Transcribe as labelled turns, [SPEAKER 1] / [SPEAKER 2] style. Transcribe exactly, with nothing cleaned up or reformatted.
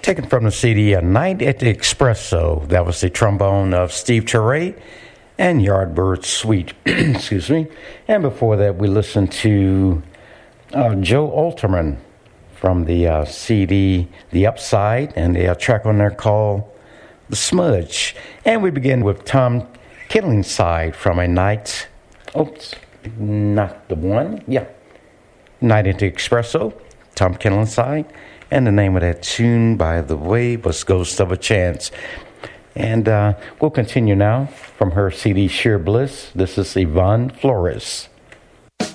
[SPEAKER 1] Taken from the C D, A Night at the Espresso. That was the trombone of Steve Turre and Yardbird Suite. Excuse me. And before that, we listened to uh, Joe Alterman from the uh, C D, The Upside, and the uh, track on there called The Smudge. And we begin with Tom Killingside from A Night, oops, not the one, yeah, Night at the Espresso, Tom Killingside. And the name of that tune, by the way, was Ghost of a Chance. And uh, we'll continue now from her C D, Sheer Bliss. This is Yvonne Flores.